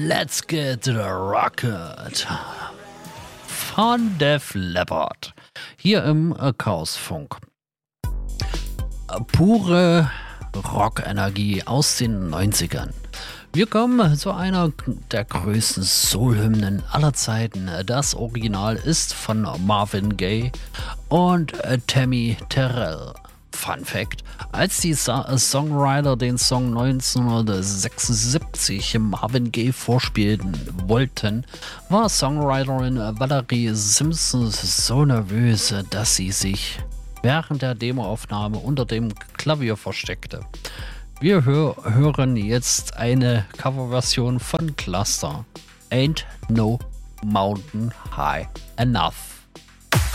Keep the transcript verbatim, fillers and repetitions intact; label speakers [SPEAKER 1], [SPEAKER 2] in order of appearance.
[SPEAKER 1] Let's Get Rocket von Def Leppard hier im äh, Chaosfunk. Äh, pure Rockenergie aus den neunzigern. Wir kommen zu einer der größten Soul-Hymnen aller Zeiten. Das Original ist von Marvin Gaye und äh, Tammy Terrell. Fun Fact: Als die Sa- Songwriter den Song neunzehnhundertsechsundsiebzig Marvin Gaye vorspielen wollten, war Songwriterin Valerie Simpson so nervös, dass sie sich während der Demoaufnahme unter dem Klavier versteckte. Wir hör- hören jetzt eine Coverversion von Cluster. Ain't No Mountain High Enough.